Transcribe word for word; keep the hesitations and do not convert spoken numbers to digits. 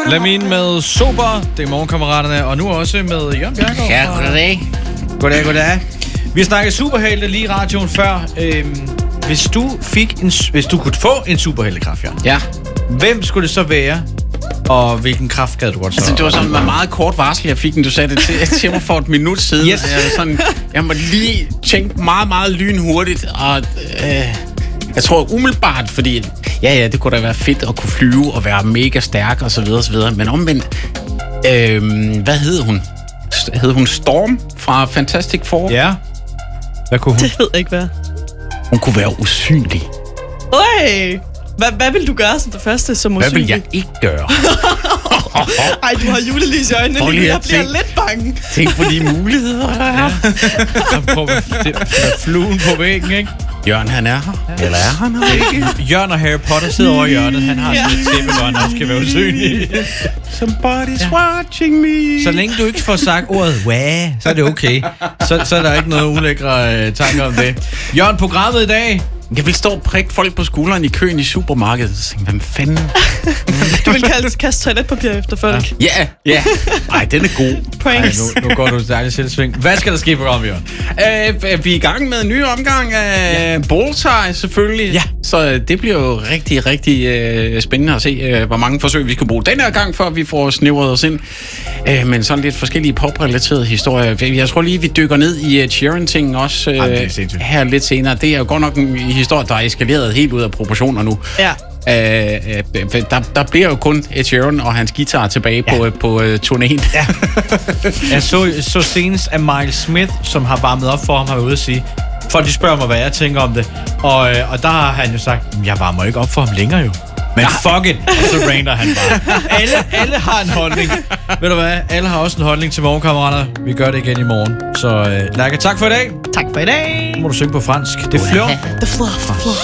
Lamin med Super, det er morgenkammeraterne, og nu også med Jørgen Bjergård. Ja, goddag. Goddag, goddag. Vi har snakket superhelte lige i radioen før. Øhm, hvis du fik en, hvis du kunne få en superheltekraft, Jørgen, Ja. hvem skulle det så være, og hvilken kraft gad du godt så? Altså, det var sådan en meget kort varsel, jeg fik den. Du sagde det til, til mig for et minut siden. Yes. Jeg, sådan, jeg må lige tænke meget, meget lynhurtigt, og øh, jeg tror umiddelbart, fordi ja, ja, det kunne da være fedt at kunne flyve og være mega stærk og så videre, og så videre. Men omvendt, øh, hvad hed hun? Hed hun Storm fra Fantastic Four? Ja. Hvad kunne hun? Det ved jeg ikke, hvad. Hun kunne være usynlig. Øj! Hvad, hvad vil du gøre som det første som usynlig? Hvad vil jeg ikke gøre? Ej, du har julelys i øjnene. Prøv lige Jeg at bliver tænke. lidt bange. Tænk på de muligheder, der er. På, det, fluen på væggen, ikke? Jørgen, han er her. Eller er han her ikke? Jørgen og Harry Potter sidder over i hjørnet. Han har sådan et tæppe, hvor han også skal være usynlig. Somebody's ja. watching me. Så længe du ikke får sagt ordet wah, så er det okay. Så, så er der ikke noget ulækre øh, tanker om det. Jørgen, programmet i dag. Jeg vil stå og prikke folk på skulderen i køen i supermarkedet. Så tænker, hvem fanden? Du vil kalde, kaste toiletpapir efter folk. Ja, ja. Ej, den er god. Points. Ej, nu, nu går du til dejligt selvsving. Hvad skal der ske på programmet, Jørgen? Øh, vi er i gang med en ny omgang af ja. Bullseye, selvfølgelig. Ja. Så det bliver jo rigtig, rigtig øh, spændende at se, øh, hvor mange forsøg vi skal bruge den her gang, før vi får snævret os ind. Øh, men sådan lidt forskellige poprelaterede historier. Jeg tror lige, vi dykker ned i Ed Sheeran-ting også øh, Jamen, her lidt senere. Det er jo godt nok en historie, der er eskaleret helt ud af proportioner nu. Ja. Øh, øh, der, der bliver jo kun Ed Sheeran og hans guitar tilbage ja. på, på uh, turnéen. Ja. Jeg så, så senest af Miles Smith, som har varmet op for ham, har været ude at sige. Folk de spørger mig, hvad jeg tænker om det. Og, øh, og der har han jo sagt, jeg varmer ikke op for ham længere jo. Men fuck it, og så rander han bare. Alle, alle har en holdning. Ved du hvad? Alle har også en holdning til morgenkammerater. Vi gør det igen i morgen. Så øh, Lærke, tak for i dag. Tak for i dag. Nu må du synge på fransk. Det er flot. The fluff, the fluff.